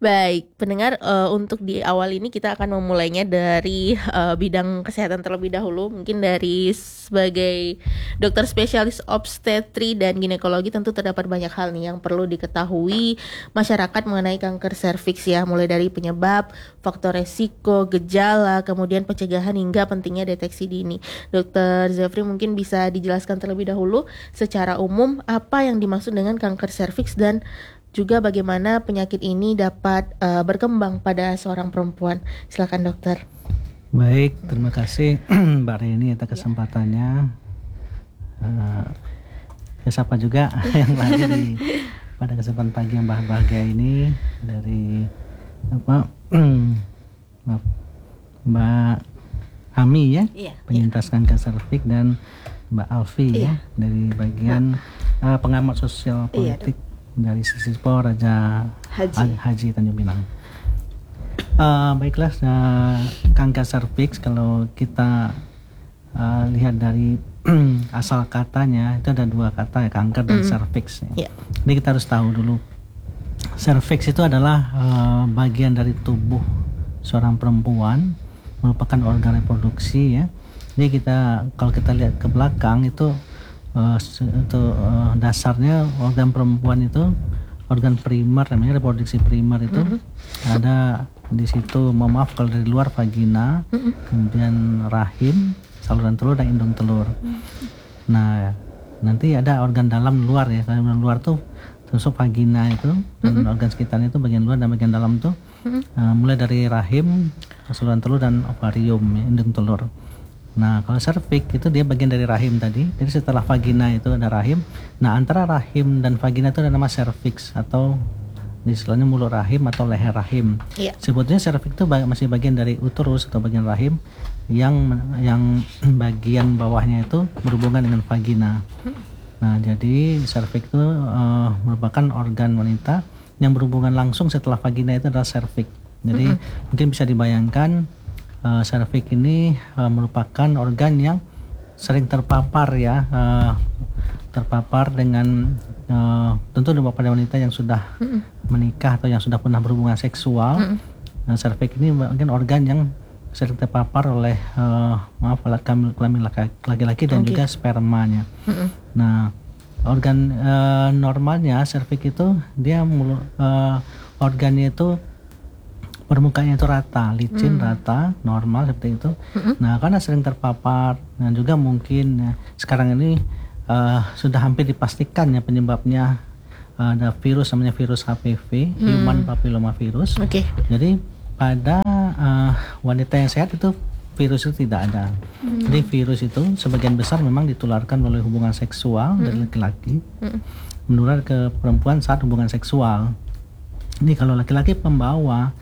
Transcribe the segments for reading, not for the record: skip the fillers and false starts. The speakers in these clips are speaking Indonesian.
Baik, pendengar, untuk di awal ini kita akan memulainya dari bidang kesehatan terlebih dahulu. Mungkin dari sebagai dokter spesialis obstetri dan ginekologi tentu terdapat banyak hal nih yang perlu diketahui masyarakat mengenai kanker serviks ya, mulai dari penyebab, faktor resiko, gejala, kemudian pencegahan hingga pentingnya deteksi dini. Dokter Zefri mungkin bisa dijelaskan terlebih dahulu secara umum apa yang dimaksud dengan kanker serviks dan juga bagaimana penyakit ini dapat berkembang pada seorang perempuan. Silakan dokter. Baik, terima kasih Mbak Reni atas kesempatannya. Sapa juga yang hadir pada kesempatan pagi yang bahagia ini dari Mbak Ami ya, penyintas kanker serviks, dan Mbak Alfi ya dari bagian pengamat sosial politik dari Sisispo Raja Haji Tanjung Pinang. Baiklah, kanker serviks kalau kita lihat dari asal katanya itu ada dua kata ya, kanker dan serviks ya. Jadi kita harus tahu dulu serviks itu adalah bagian dari tubuh seorang perempuan, merupakan organ reproduksi ya. Jadi kalau kita lihat ke belakang itu dasarnya organ perempuan itu organ primer, namanya reproduksi primer itu ada di situ. Maaf kalau dari luar vagina, kemudian rahim, saluran telur dan indung telur. Nah nanti ada organ dalam luar ya. Organ luar tuh termasuk vagina itu dan organ sekitarnya itu bagian luar dan bagian dalam tuh mulai dari rahim, saluran telur dan ovarium, indung telur. Nah kalau serviks itu dia bagian dari rahim tadi. Jadi setelah vagina itu ada rahim. Nah antara rahim dan vagina itu ada nama serviks, atau istilahnya mulut rahim atau leher rahim. Sebetulnya serviks itu masih bagian dari uterus atau bagian rahim yang bagian bawahnya itu berhubungan dengan vagina. Nah jadi serviks itu merupakan organ wanita yang berhubungan langsung setelah vagina, itu adalah serviks. Jadi mungkin bisa dibayangkan serviks ini merupakan organ yang sering terpapar ya, terpapar dengan tentu pada wanita yang sudah menikah atau yang sudah pernah berhubungan seksual. Serviks ini mungkin organ yang sering terpapar oleh kelamin laki-laki dan juga spermanya. Nah organ normalnya serviks itu dia organnya itu permukaannya itu rata, licin, rata, normal seperti itu. Nah karena sering terpapar dan juga mungkin sekarang ini sudah hampir dipastikan ya penyebabnya ada virus namanya virus HPV, Human Papilloma Virus. Jadi pada wanita yang sehat itu virus itu tidak ada. Jadi virus itu sebagian besar memang ditularkan melalui hubungan seksual dari laki-laki, menular ke perempuan saat hubungan seksual. Ini kalau laki-laki pembawa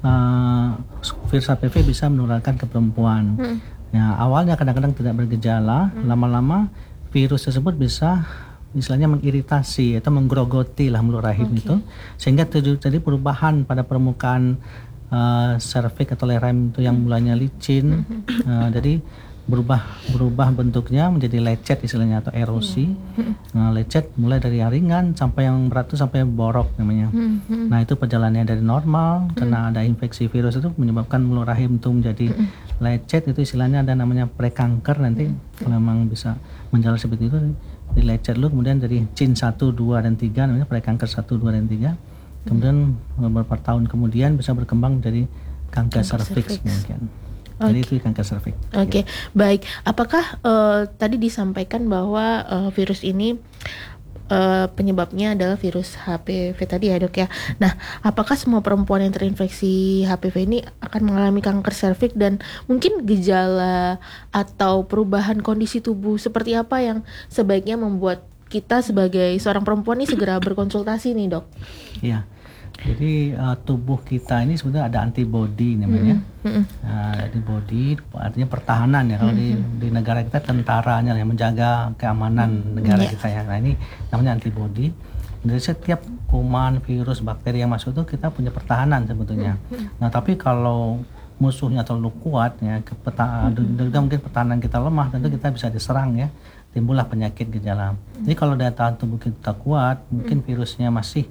virus HPV bisa menularkan ke perempuan. Ya, awalnya kadang-kadang tidak bergejala, lama-lama virus tersebut bisa istilahnya mengiritasi atau menggerogoti lah mulut rahim itu, sehingga terjadi perubahan pada permukaan serviks atau leher rahim itu yang mulanya licin, jadi berubah bentuknya menjadi lecet istilahnya atau erosi. Lecet mulai dari yang ringan sampai yang berat itu sampai borok namanya. Nah itu perjalanannya dari normal karena ada infeksi virus itu menyebabkan mulut rahim itu menjadi lecet, itu istilahnya ada namanya prekanker. Nanti kalau memang bisa menjalar seperti itu di lecet dulu, kemudian dari CIN 1, 2 dan 3 namanya prekanker 1, 2 dan 3. Kemudian beberapa tahun kemudian bisa berkembang jadi kanker serviks mungkin. Jadi itu kanker serviks. Baik. Apakah tadi disampaikan bahwa virus ini penyebabnya adalah virus HPV tadi ya dok ya. Nah, apakah semua perempuan yang terinfeksi HPV ini akan mengalami kanker serviks, dan mungkin gejala atau perubahan kondisi tubuh seperti apa yang sebaiknya membuat kita sebagai seorang perempuan ini segera berkonsultasi nih dok? Iya. Jadi tubuh kita ini sebenarnya ada antibodi namanya. Antibodi artinya pertahanan ya. Kalau di negara kita tentaranya yang menjaga keamanan negara kita ya. Nah ini namanya antibodi. Dari setiap kuman, virus, bakteri yang masuk itu kita punya pertahanan sebetulnya. Nah tapi kalau musuhnya terlalu kuat ya, juga mungkin pertahanan kita lemah, tentu kita bisa diserang ya. Timbullah penyakit gejala. Jadi kalau daya tahan tubuh kita kuat, mungkin virusnya masih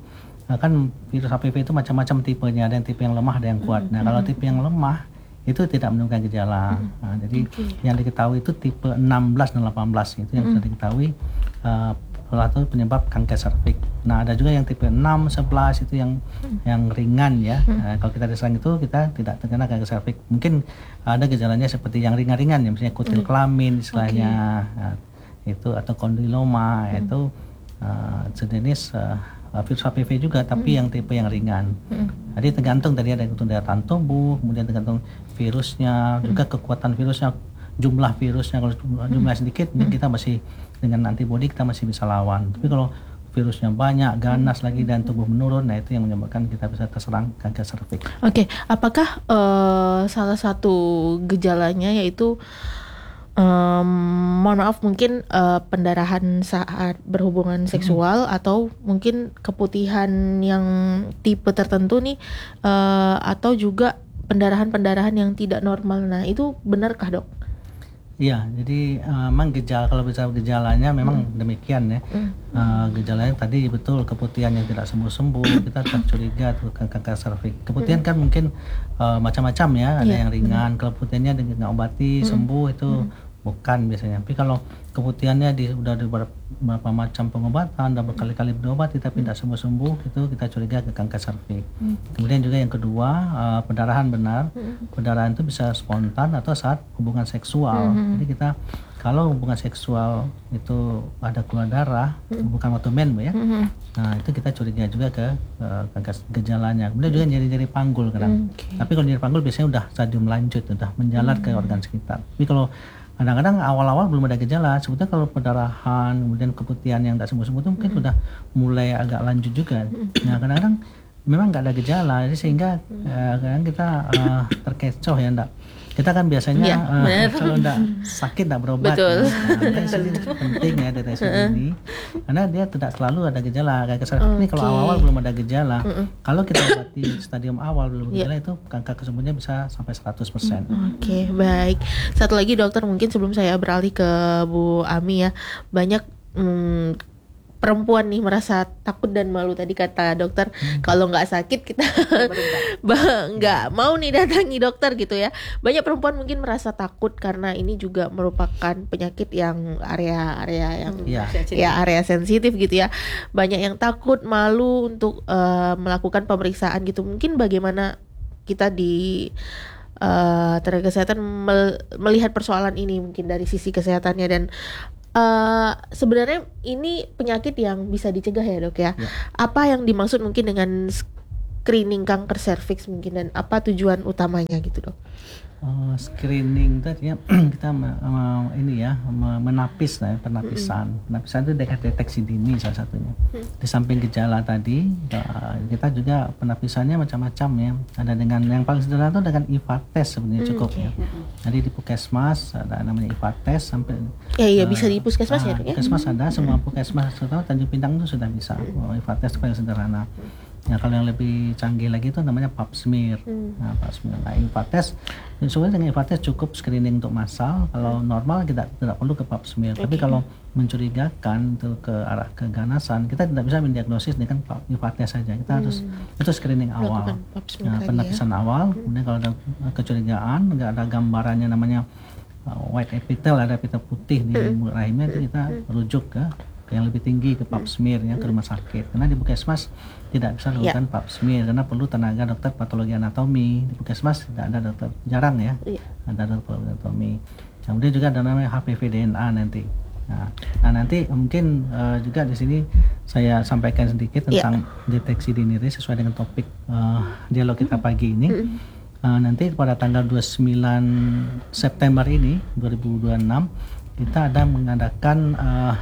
kan virus HPV itu macam-macam tipenya, ada yang tipe yang lemah, ada yang kuat. Nah, kalau tipe yang lemah itu tidak menunjukkan gejala. Nah, jadi yang diketahui itu tipe 16 dan 18 itu yang sudah diketahui salah satu penyebab kanker serviks. Nah, ada juga yang tipe 6, 11 itu yang ringan ya. Nah, kalau kita diserang itu kita tidak terkena kanker serviks. Mungkin ada gejalanya seperti yang ringan-ringan ya, misalnya kutil kelamin istilahnya. Nah, itu atau kondiloma itu sejenis virus HPV juga, tapi yang tipe yang ringan. Jadi tergantung tadi ada daya tahan tubuh, kemudian tergantung virusnya, juga kekuatan virusnya, jumlah virusnya. Kalau jumlah sedikit, kita masih dengan antibodi kita masih bisa lawan. Tapi kalau virusnya banyak, ganas lagi dan tubuh menurun, nah itu yang menyebabkan kita bisa terserang kanker serviks. Oke, apakah salah satu gejalanya yaitu mohon maaf mungkin pendarahan saat berhubungan seksual atau mungkin keputihan yang tipe tertentu nih, atau juga pendarahan yang tidak normal. Nah, itu benarkah, Dok? Iya, jadi memang kalau bisa gejalanya memang demikian ya. Gejalanya tadi betul, keputihan yang tidak sembuh-sembuh, kita curiga tuh kanker serviks. Keputihan kan mungkin macam-macam ya, ada yang ringan, keputihannya dengan obati sembuh itu bukan biasanya. Tapi kalau keputihannya sudah di beberapa macam pengobatan, dan berkali-kali berobati tapi tidak sembuh-sembuh, itu kita curiga ke kanker serviks. Kemudian juga yang kedua, pendarahan benar. Pendarahan itu bisa spontan atau saat hubungan seksual. Jadi kita kalau hubungan seksual itu ada keluar darah, bukan waktu men ya. Nah, itu kita curiga juga ke gejalanya. Kemudian juga nyeri-nyeri panggul kadang. Tapi kalau nyeri panggul biasanya udah stadium lanjut, udah menjalar ke organ sekitar. Tapi kalau kadang-kadang awal-awal belum ada gejala, sebetulnya kalau pendarahan, kemudian keputihan yang tidak sembuh-sembuh itu mungkin sudah mulai agak lanjut juga. Nah, kadang-kadang memang nggak ada gejala, jadi sehingga kadang kita terkecoh ya, enggak. Kita kan biasanya kalau enggak sakit enggak berobat. Betul. Nah, ini penting ya deteksi ini, karena dia tidak selalu ada gejala. Kayak ini kalau awal-awal belum ada gejala, kalau kita obati stadium awal belum gejala itu angka kesembuhannya bisa sampai 100%. Oke, baik. Satu lagi dokter, mungkin sebelum saya beralih ke Bu Ami ya, banyak perempuan nih merasa takut dan malu. Tadi kata dokter kalau nggak sakit kita nggak mau nih datangi dokter gitu ya. Banyak perempuan mungkin merasa takut karena ini juga merupakan penyakit yang area yang area sensitif gitu ya. Banyak yang takut, malu untuk melakukan pemeriksaan gitu. Mungkin bagaimana kita di tenaga kesehatan melihat persoalan ini mungkin dari sisi kesehatannya, dan sebenarnya ini penyakit yang bisa dicegah ya, Dok ya. Apa yang dimaksud mungkin dengan screening kanker serviks mungkin, dan apa tujuan utamanya gitu, Dok? Screening tadi ya, kita menapis lah ya, penapisan. Penapisan itu deteksi dini salah satunya. Di samping gejala tadi, kita juga penapisannya macam-macam ya. Ada dengan yang paling sederhana itu dengan IVA test sebenarnya cukup ya. Jadi di puskesmas ada namanya IVA test sampai bisa di puskesmas ya, Dok ya. Puskesmas ada, semua puskesmas terutama Tanjung Pinang itu sudah bisa. IVA test paling sederhana. Nah, kalau yang lebih canggih lagi itu namanya pap smear. Nah, pap smear. Nah, IVA test, sebenarnya dengan IVA test cukup screening untuk massal. Kalau normal kita tidak perlu ke pap smear. Tapi kalau mencurigakan itu ke arah keganasan, kita tidak bisa mendiagnosis dengan IVA test saja. Kita harus itu screening awal. Nah, penapisan awal. Kemudian kalau ada kecurigaan, nggak ada gambarannya namanya white epitel, ada epitel putih di mulut rahimnya, itu kita rujuk ke yang lebih tinggi, ke pap smear ya, ke rumah sakit. Karena di puskesmas tidak bisa lakukan pap smear karena perlu tenaga dokter patologi anatomi. Di puskesmas tidak ada dokter, jarang ya ada dokter anatomi. Kemudian juga ada namanya HPV DNA nanti. Nah nanti mungkin juga di sini saya sampaikan sedikit tentang deteksi dini sesuai dengan topik dialog kita pagi ini. Nanti pada tanggal 29 September ini 2026 kita ada mengadakan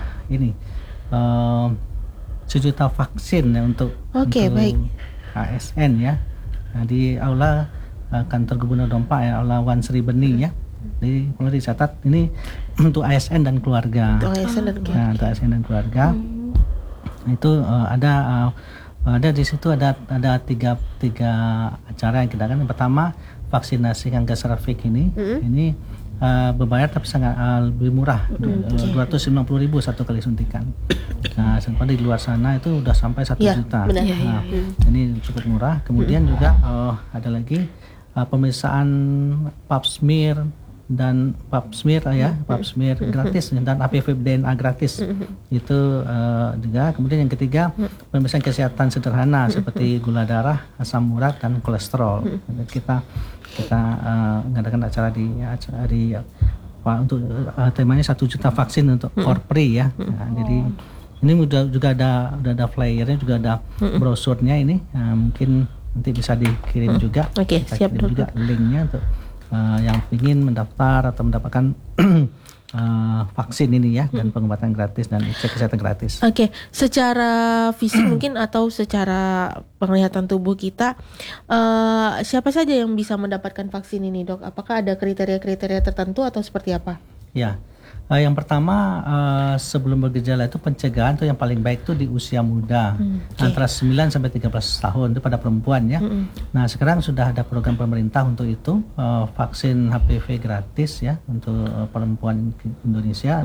sejuta vaksin ya untuk ASN ya. Nah, di aula kantor Gubernur Dompa ya, aula Wan Sri Bening ya. Jadi kalau dicatat ini untuk ASN dan keluarga. Untuk ASN dan keluarga. Itu ada di situ ada tiga acara yang kita kan. Yang pertama vaksinasi kanker serviks ini berbayar tapi sangat lebih murah, 250.000 satu kali suntikan. Nah, sementara di luar sana itu udah sampai 1 juta. Benar. Nah, ini cukup murah. Kemudian juga ada lagi pemeriksaan pap smear dan pap smear gratis dan HPV DNA gratis. Itu juga. Kemudian yang ketiga, pemeriksaan kesehatan sederhana seperti gula darah, asam urat dan kolesterol. Kita mengadakan acara di untuk temanya 1 juta vaksin untuk for free ya. Nah, jadi ini juga ada flyernya, juga ada brosurnya ini. Mungkin nanti bisa dikirim juga. Oke, kita siap kirim juga linknya untuk yang ingin mendaftar atau mendapatkan vaksin ini ya, dan pengobatan gratis dan cek kesehatan gratis. Oke, secara fisik mungkin atau secara penglihatan tubuh kita, siapa saja yang bisa mendapatkan vaksin ini, Dok? Apakah ada kriteria-kriteria tertentu atau seperti apa? Ya, yang pertama sebelum bergejala itu pencegahan itu yang paling baik itu di usia muda, antara 9 sampai 13 tahun itu pada perempuan ya. Nah, sekarang sudah ada program pemerintah untuk itu, vaksin HPV gratis ya untuk perempuan Indonesia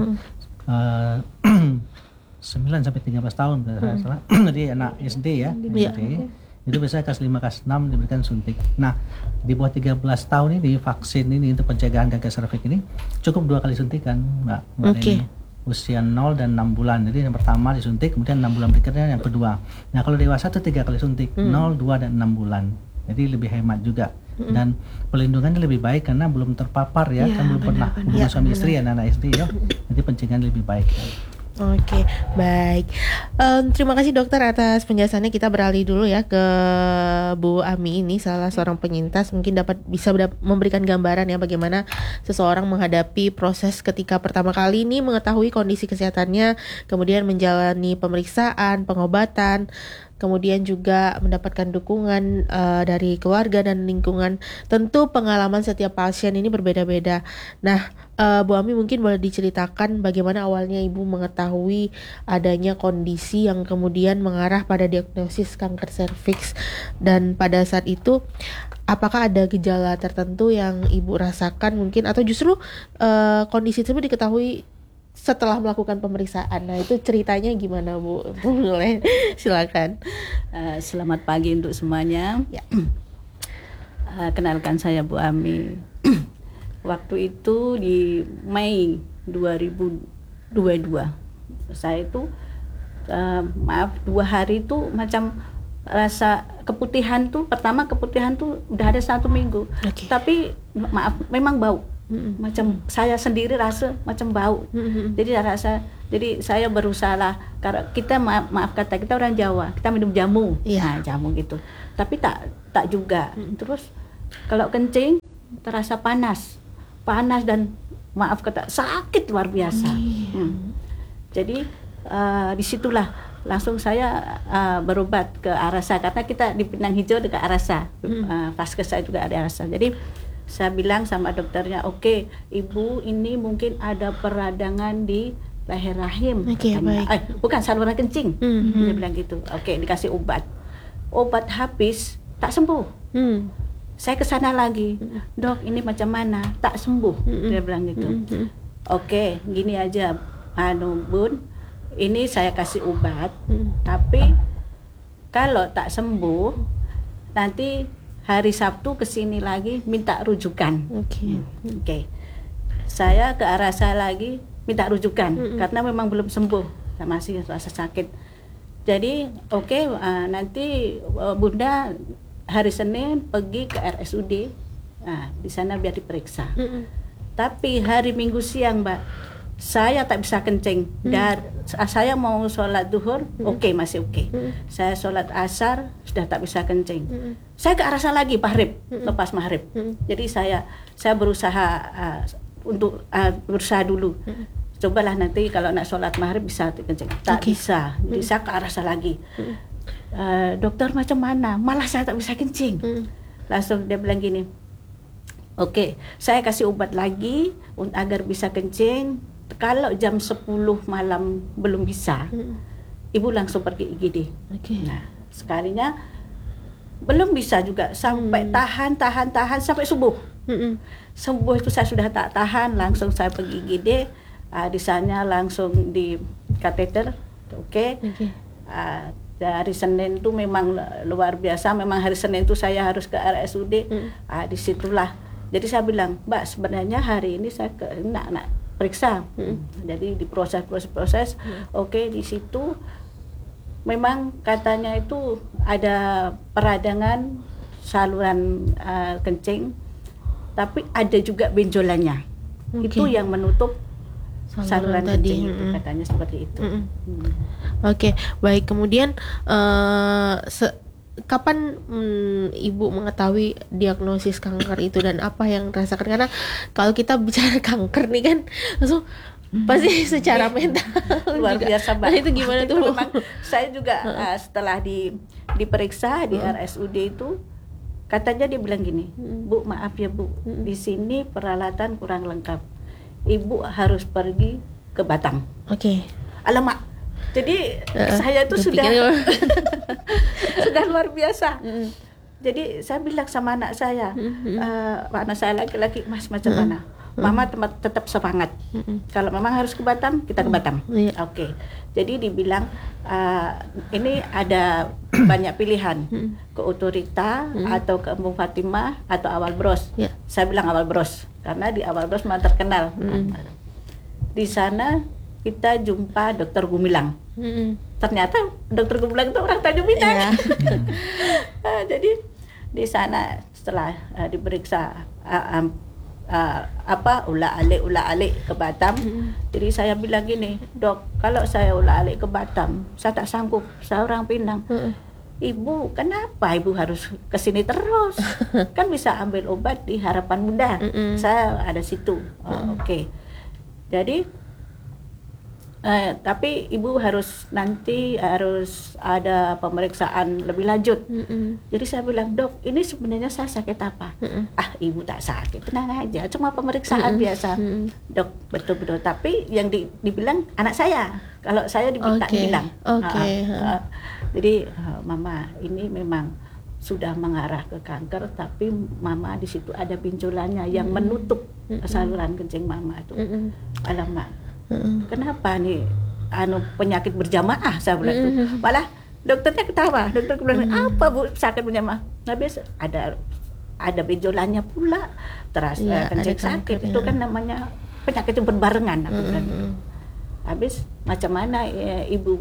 9 sampai 13 tahun salah. Jadi anak SD ya. SD. Itu biasanya kelas 5, kelas 6 diberikan suntik. Nah, di bawah 13 tahun ini vaksin ini untuk pencegahan kanker serviks ini cukup 2 kali suntikan, Mbak. Ini usia 0 dan 6 bulan. Jadi yang pertama disuntik, kemudian 6 bulan berikutnya yang kedua. Nah, kalau dewasa itu 3 kali suntik, 0, 2 dan 6 bulan. Jadi lebih hemat juga. Dan pelindungannya lebih baik karena belum terpapar ya, kan belum pernah hubungan suami istri ya, anak SD ya. Jadi pencegahan lebih baik. Oke, baik. Terima kasih dokter atas penjelasannya. Kita beralih dulu ya ke Bu Ami ini, salah seorang penyintas. Mungkin bisa memberikan gambaran ya bagaimana seseorang menghadapi proses ketika pertama kali ini mengetahui kondisi kesehatannya, kemudian menjalani pemeriksaan, pengobatan, kemudian juga mendapatkan dukungan dari keluarga dan lingkungan. Tentu pengalaman setiap pasien ini berbeda-beda. Nah, Bu Ami mungkin boleh diceritakan bagaimana awalnya Ibu mengetahui adanya kondisi yang kemudian mengarah pada diagnosis kanker serviks, dan pada saat itu apakah ada gejala tertentu yang Ibu rasakan mungkin, atau justru kondisi tersebut diketahui setelah melakukan pemeriksaan. Nah, itu ceritanya gimana, Bu? Boleh, silakan. Selamat pagi untuk semuanya. Ya. Kenalkan, saya Bu Ami. Waktu itu di Mei 2022, saya itu 2 hari itu macam rasa keputihan tuh, pertama keputihan tuh udah ada 1 minggu. Tapi maaf, memang bau. Macam saya sendiri rasa macam bau. Jadi saya berusaha lah, karena kita maaf kata kita orang Jawa, kita minum jamu. Nah, jamu gitu. Tapi tak juga. Terus kalau kencing terasa panas dan maaf kata sakit luar biasa. Jadi disitulah langsung saya berobat ke Arasa, karena kita di Pinang Hijau dekat Arasa. Vaskes saya juga ada Arasa. Jadi saya bilang sama dokternya, oke, Ibu, ini mungkin ada peradangan di leher rahim. Bukan saluran kencing. Dia bilang gitu. Oke, dikasih obat habis tak sembuh. Saya ke sana lagi, Dok, ini macam mana? Tak sembuh. Dia bilang gitu. Oke, gini aja, Bun, ini saya kasih obat, tapi kalau tak sembuh, nanti hari Sabtu kesini lagi minta rujukan. Oke. Saya ke arah saya lagi minta rujukan, karena memang belum sembuh, saya masih rasa sakit. Jadi nanti Bunda hari Senin pergi ke RSUD, di sana biar diperiksa. Tapi hari Minggu siang, Mbak, saya tak bisa kencing. Dan saya mau sholat duhur, masih oke. Saya sholat asar sudah tak bisa kencing. Saya ke arah sana lagi maghrib, lepas maghrib. Jadi saya berusaha untuk berusaha dulu. Cobalah nanti kalau nak sholat maghrib bisa kencing. Tak bisa. Jadi saya ke arah sana lagi. Dokter, macam mana? Malah saya tak bisa kencing. Langsung dia bilang gini, oke, saya kasih obat lagi agar bisa kencing. Kalau jam 10 malam belum bisa, Ibu langsung pergi IGD. Nah, sekalinya belum bisa juga, sampai tahan sampai subuh. Sembuh itu saya sudah tak tahan, langsung saya pergi IGD. Di sana langsung di kateter. Oke. Dari Senin itu memang luar biasa. Memang hari Senin itu saya harus ke RSUD. Disitulah. Jadi saya bilang, Mbak, sebenarnya hari ini saya nak periksa. Jadi di proses. Oke, di situ memang katanya itu ada peradangan saluran kencing, tapi ada juga benjolannya. Itu yang menutup saluran kencing itu, katanya seperti itu. Oke, baik. Kemudian kapan Ibu mengetahui diagnosis kanker itu dan apa yang rasakan? Karena kalau kita bicara kanker nih kan langsung pasti secara mental luar biasa banget. Nah, itu gimana tuh? Memang saya juga setelah diperiksa di RSUD itu, katanya dia bilang gini, Bu, maaf ya Bu, di sini peralatan kurang lengkap. Ibu harus pergi ke Batam. Oke. Alamak. Jadi saya itu sudah sudah luar biasa. Jadi saya bilang sama anak saya, anak saya laki-laki, Mas, macam mana? Mama tetap semangat. Kalau memang harus ke Batam, kita ke Batam. Oke. Jadi dibilang ini ada banyak pilihan, ke Otorita atau ke Embung Fatimah atau Awal Bros. Saya bilang Awal Bros karena di Awal Bros memang terkenal. Di sana kita jumpa Dokter Gumilang. Ternyata Dokter Gumilang itu orang Tanjung Pinang. Jadi di sana setelah diperiksa ula-alik ke Batam. Jadi saya bilang gini, Dok, kalau saya ula-alik ke Batam, saya tak sanggup, saya orang Pinang. Ibu, kenapa Ibu harus ke sini terus? Kan bisa ambil obat di Harapan Bunda. Saya ada situ. Oke. Jadi tapi Ibu nanti harus ada pemeriksaan lebih lanjut. Jadi saya bilang, Dok, ini sebenarnya saya sakit apa? Ibu tak sakit, tenang aja, cuma pemeriksaan biasa. Dok, betul-betul. Tapi yang dibilang anak saya, kalau saya dibilang. Jadi Mama, ini memang sudah mengarah ke kanker, tapi Mama di situ ada benjolannya yang menutup saluran kencing Mama itu. Alamak. Kenapa nih penyakit berjamaah, saya bilang itu. Malah dokternya ketawa. Dokter bilang, apa Bu sakit berjamaah? Nggak biasa. Ada benjolannya pula. Terus kencing sakit. Itu kan namanya penyakit yang berbarengan. Aku bilang. Habis macam mana Ibu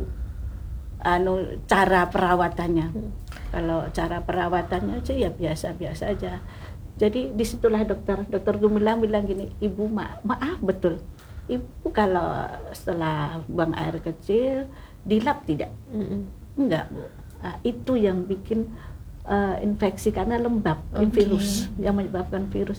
cara perawatannya? Kalau cara perawatannya aja ya biasa-biasa aja. Jadi disitulah dokter Gumilang bilang gini, Ibu maaf betul. Ibu kalau setelah buang air kecil dilap tidak? Enggak, Bu. Itu yang bikin infeksi karena lembab, virus yang menyebabkan virus.